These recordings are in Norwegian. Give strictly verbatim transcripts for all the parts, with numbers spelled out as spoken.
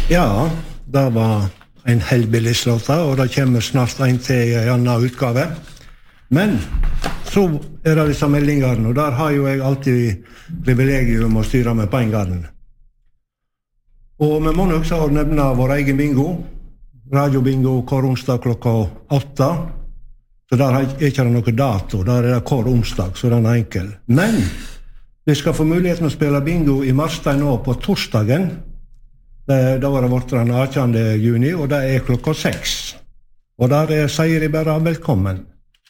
Ja, det var en Hellbillies-låta, og det kommer snart en til en annen utgave. Men så er det disse meldingene, og der har jo jeg alltid privilegium å styre med på en gang. Og vi må nok også nevne vår egen bingo, radiobingo hver onsdag klokka åtta. Så der er ikke noe dato, der er det hver onsdag, så den er enkel. Men vi skal få muligheten å spille bingo i Marstein nå på torsdagen. Det, da var det vårt den attende juni, og det er klokka seks. Og der er Seiri bare velkommen.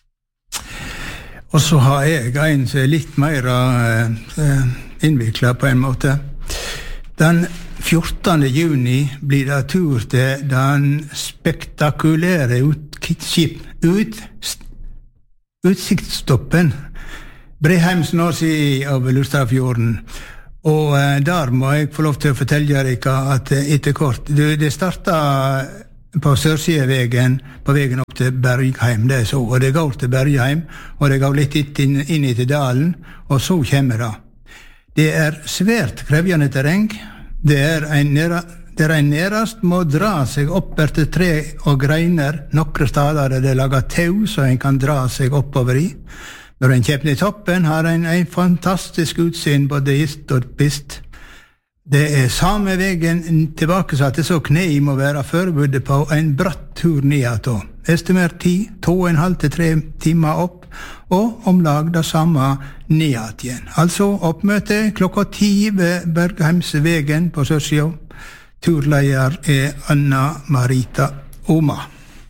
Og så har jeg en som er litt mer uh, innviklet på en måte. Den fjortende juni blir det tur til den spektakulære utskip, ut, utsiktsstoppen Breheimsnås i av Lustadfjorden. Og uh, der må jeg få lov til å fortelle dere at uh, etter kort, du, det startet på Sørsidevegen, på vegen opp til Bergheim, det er så, og det går til Bergheim, og det går litt inn, inn i til dalen, og så kommer det. Det er svært krevjende terreng, det er en, nera, det er en nerast må dra seg opp etter tre og greiner, nokre stader der det er laget tau, så en kan dra seg oppover i. Når en kjøper i toppen, har en en fantastisk utsyn, både ist og pist. Det er samme vegen tilbake, så at det så kne må være forberedt på en bratt tur ned. Estimert tid, to og en halv til tre timer opp, og omlag det samme ned igjen. Altså oppmøte klokka ti ved Bergheimsvegen på Sørsjø. Turleier er Anna-Marita Oma.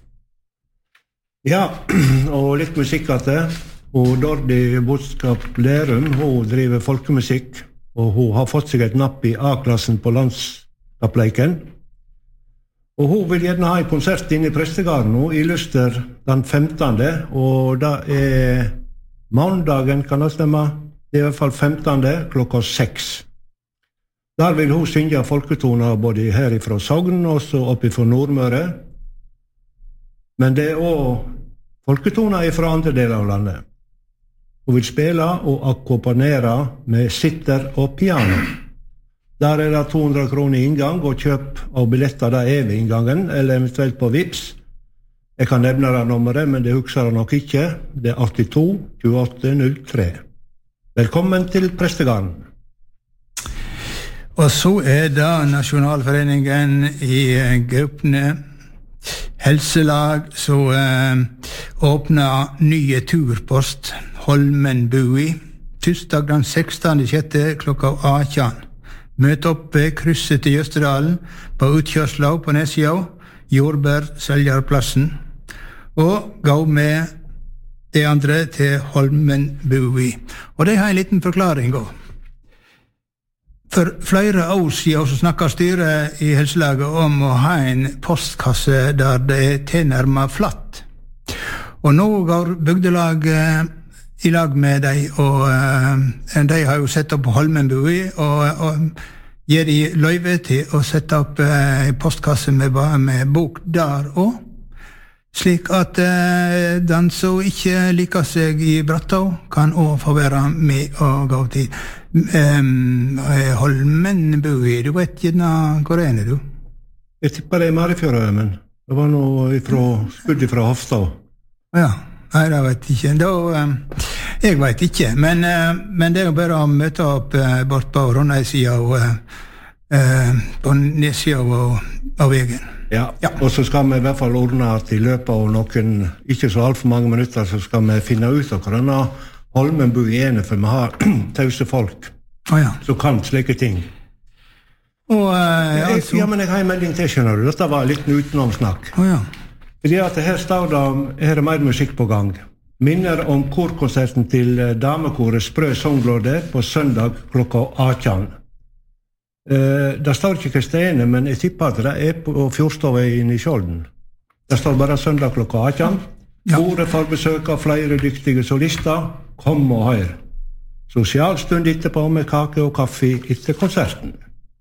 Ja, og litt musikk at det. Og Dordi Bodskap Lerum, hun driver folkemusikk, og hun har fått seg et napp i A-klassen på landskappleiken. Og hun vil gjerne ha en konsert inne i Prestegarden nå, i Luster den femtende, og da er mandagen, kan det stemme? Det er i hvert fall femtende klokka seks. Der vil hun synge folketoner både her ifra Sogn, og så oppe fra Nordmøre. Men det er også folketoner ifra andre deler av landet. Hun vil spille og akkompagnere med sitter og piano. Der er det to hundre kroner i inngang, og kjøp av billetter der er ved inngangen, eller eventuelt på Vips. Jeg kan nevne det nummeret, men det husker jeg nok ikke. Det er åttito tjueåtte null tre. Velkommen til Prestegarden. Og så er det Nasjonalforeningen i Gaupne Helselag, så eh, åpner nye turpost Holmenbui, tirsdag den sekstende sjette klokka atten. Møt opp ved krysset til Jøsterdalen på utkjørsla på Nesja, Jordbær, Seljarplassen, og gå med de andre til Holmenbui. Og det har en liten forklaring også. For flere år siden så snakket styret i helselaget om å ha en postkasse der det er tilnærmet flatt. Og nå går bygdelaget i lag med deg, og uh, de har jo sett opp Holmenbui, og, og gir de løyve til å sette opp uh, en postkasse med, med bok der også, slik at uh, den som ikke liker seg i Brattå kan også få være med og gå til um, Holmenbui. Du vet ikke hvor er du? Jeg tipper det er Marifjøra, men det var noe ifra, skudd fra Hofstad. Ja. Nei, det vet jeg ikke. Da, um, jeg vet ikke, men, uh, men det er jo bare å møte opp uh, bort på Rondheim-sida og uh, uh, på nedsida av, av vegen. Ja. ja, og så skal vi i hvert fall ordne at i løpet av noen, ikke så alt for mange minutter, så skal vi finne ut av hvordan Holmenbui er, for vi har tause folk oh, ja. som kan slike ting. Og, uh, altså... Ja, men jeg har en melding til, skjønner du. Dette var litt utenomsnakk. Oh, ja. Fordi at her står det, her er mer musikk på gang. Minner om korkonserten til damekoret Sprø Songlåde på søndag klokka atten. Eh, det står ikke hva stedene, men jeg tipper at det er på Fjordstadveien i Skjolden. Det står bare søndag klokka atten. Ja. Koret får besøk av flere dyktige solister. Kom og hør. Sosialstund etterpå med kake og kaffe etter konserten.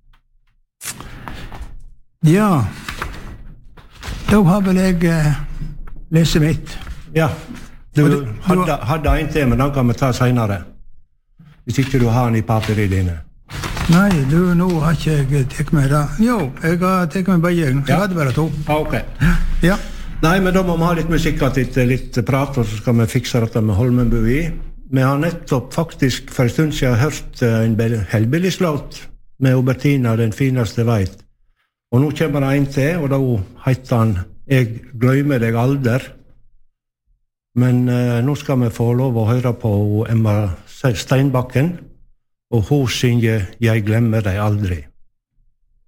Ja... Da har vel jeg eh, lest mitt. Ja, du, du hadde, hadde en til, men den kan vi ta senere. Hvis ikke du har den i papiret dine. Nei, du, nå har ikke jeg tatt med det. Jo, jeg har tatt med begge. Jeg Ja. hadde bare to. Ah, ok. Ja. Nei, men da må vi ha litt musikk og litt, litt prat, og så skal vi fikse dette med Holmenbui. Vi har nettopp faktisk for en stund siden hørt en Hellbillies-låt med Obertina, Den fineste veit. Og nå kommer det en til, og da heter han Jeg gløymer deg alder. Men eh, nå skal vi få lov å høre på Emma Steinbakken, og hun synger Jeg glemmer deg aldri.